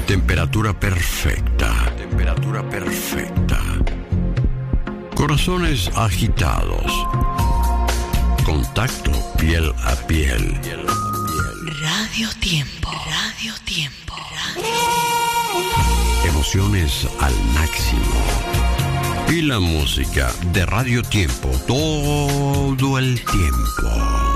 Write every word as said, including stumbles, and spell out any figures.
Temperatura perfecta. Temperatura perfecta. Corazones agitados. Contacto piel a piel. Radio Tiempo. Radio Tiempo. Radio... Emociones al máximo. Y la música de Radio Tiempo todo el tiempo.